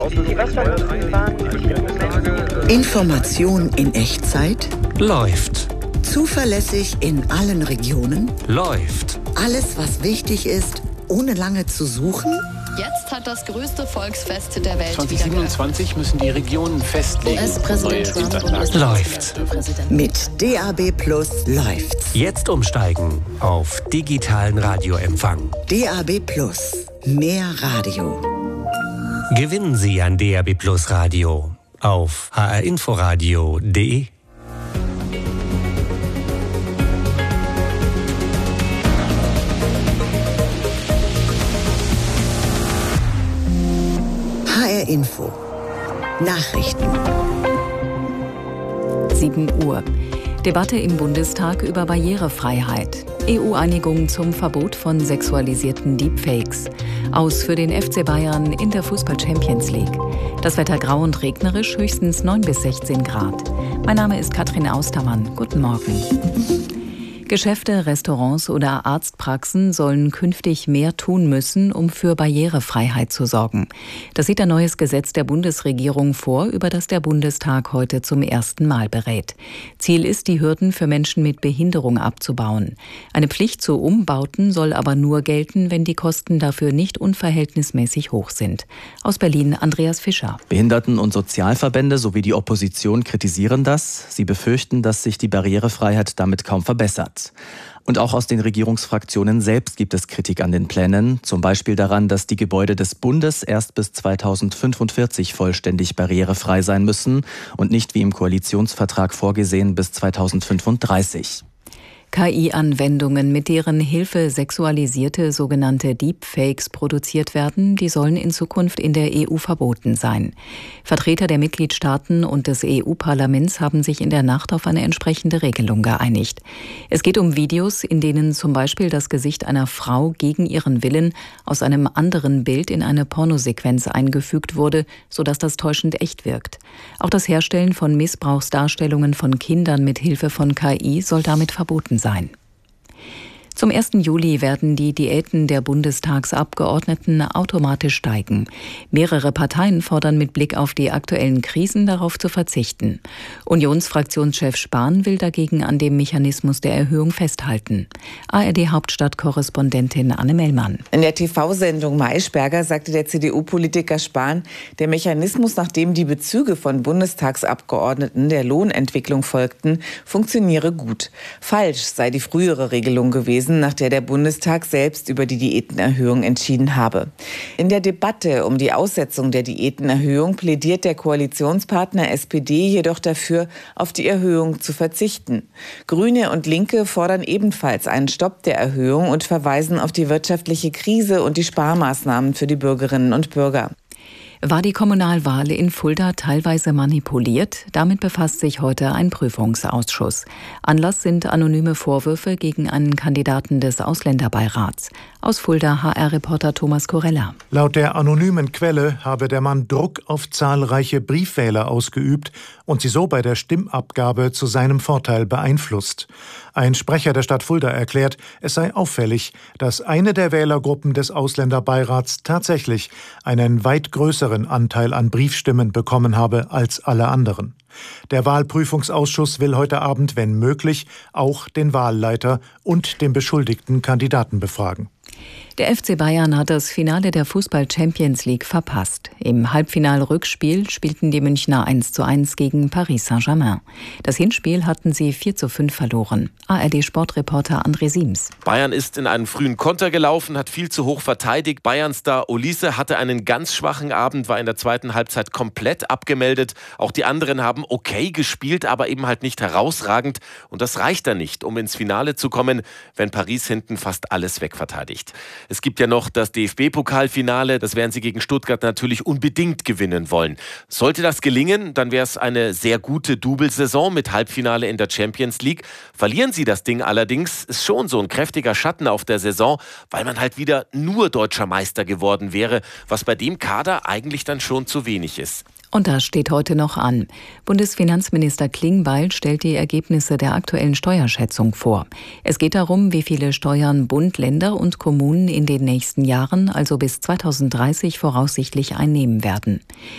Information in Echtzeit. Läuft. Zuverlässig in allen Regionen. Läuft. Alles, was wichtig ist, ohne lange zu suchen. Jetzt hat das größte Volksfest der Welt 2027 müssen die Regionen festlegen. US-Präsident Trump läuft. Mit DAB+ läuft's. Jetzt umsteigen auf digitalen Radioempfang. DAB+, mehr Radio. Gewinnen Sie ein DAB+ Radio auf hrinforadio.de. HR Info. Nachrichten. 7 Uhr. Debatte im Bundestag über Barrierefreiheit. EU-Einigung zum Verbot von sexualisierten Deepfakes. Aus für den FC Bayern in der Fußball-Champions League. Das Wetter grau und regnerisch, höchstens 9 bis 16 Grad. Mein Name ist Katrin Austermann. Guten Morgen. Geschäfte, Restaurants oder Arztpraxen sollen künftig mehr tun müssen, um für Barrierefreiheit zu sorgen. Das sieht ein neues Gesetz der Bundesregierung vor, über das der Bundestag heute zum ersten Mal berät. Ziel ist, die Hürden für Menschen mit Behinderung abzubauen. Eine Pflicht zu Umbauten soll aber nur gelten, wenn die Kosten dafür nicht unverhältnismäßig hoch sind. Aus Berlin Andreas Fischer. Behinderten- und Sozialverbände sowie die Opposition kritisieren das. Sie befürchten, dass sich die Barrierefreiheit damit kaum verbessert. Und auch aus den Regierungsfraktionen selbst gibt es Kritik an den Plänen, zum Beispiel daran, dass die Gebäude des Bundes erst bis 2045 vollständig barrierefrei sein müssen und nicht wie im Koalitionsvertrag vorgesehen bis 2035. KI-Anwendungen, mit deren Hilfe sexualisierte sogenannte Deepfakes produziert werden, die sollen in Zukunft in der EU verboten sein. Vertreter der Mitgliedstaaten und des EU-Parlaments haben sich in der Nacht auf eine entsprechende Regelung geeinigt. Es geht um Videos, in denen zum Beispiel das Gesicht einer Frau gegen ihren Willen aus einem anderen Bild in eine Pornosequenz eingefügt wurde, sodass das täuschend echt wirkt. Auch das Herstellen von Missbrauchsdarstellungen von Kindern mit Hilfe von KI soll damit verboten sein. Zum 1. Juli werden die Diäten der Bundestagsabgeordneten automatisch steigen. Mehrere Parteien fordern mit Blick auf die aktuellen Krisen darauf zu verzichten. Unionsfraktionschef Spahn will dagegen an dem Mechanismus der Erhöhung festhalten. ARD-Hauptstadtkorrespondentin Anne Mellmann. In der TV-Sendung Maischberger sagte der CDU-Politiker Spahn, der Mechanismus, nach dem die Bezüge von Bundestagsabgeordneten der Lohnentwicklung folgten, funktioniere gut. Falsch sei die frühere Regelung gewesen, nach der der Bundestag selbst über die Diätenerhöhung entschieden habe. In der Debatte um die Aussetzung der Diätenerhöhung plädiert der Koalitionspartner SPD jedoch dafür, auf die Erhöhung zu verzichten. Grüne und Linke fordern ebenfalls einen Stopp der Erhöhung und verweisen auf die wirtschaftliche Krise und die Sparmaßnahmen für die Bürgerinnen und Bürger. War die Kommunalwahl in Fulda teilweise manipuliert? Damit befasst sich heute ein Prüfungsausschuss. Anlass sind anonyme Vorwürfe gegen einen Kandidaten des Ausländerbeirats. Aus Fulda HR-Reporter Thomas Korella. Laut der anonymen Quelle habe der Mann Druck auf zahlreiche Briefwähler ausgeübt und sie so bei der Stimmabgabe zu seinem Vorteil beeinflusst. Ein Sprecher der Stadt Fulda erklärt, es sei auffällig, dass eine der Wählergruppen des Ausländerbeirats tatsächlich einen weit größeren Anteil an Briefstimmen bekommen habe als alle anderen. Der Wahlprüfungsausschuss will heute Abend, wenn möglich, auch den Wahlleiter und den beschuldigten Kandidaten befragen. Der FC Bayern hat das Finale der Fußball-Champions League verpasst. Im Halbfinal-Rückspiel spielten die Münchner 1:1 gegen Paris Saint-Germain. Das Hinspiel hatten sie 4:5 verloren. ARD-Sportreporter André Siems. Bayern ist in einen frühen Konter gelaufen, hat viel zu hoch verteidigt. Bayern-Star Olise hatte einen ganz schwachen Abend, war in der zweiten Halbzeit komplett abgemeldet. Auch die anderen haben okay gespielt, aber eben halt nicht herausragend. Und das reicht dann nicht, um ins Finale zu kommen, wenn Paris hinten fast alles wegverteidigt. Es gibt ja noch das DFB-Pokalfinale, das werden sie gegen Stuttgart natürlich unbedingt gewinnen wollen. Sollte das gelingen, dann wäre es eine sehr gute Double-Saison mit Halbfinale in der Champions League. Verlieren sie das Ding allerdings, ist schon so ein kräftiger Schatten auf der Saison, weil man halt wieder nur deutscher Meister geworden wäre, was bei dem Kader eigentlich dann schon zu wenig ist. Und das steht heute noch an. Bundesfinanzminister Klingbeil stellt die Ergebnisse der aktuellen Steuerschätzung vor. Es geht darum, wie viele Steuern Bund, Länder und Kommunen in den nächsten Jahren, also bis 2030, voraussichtlich einnehmen werden.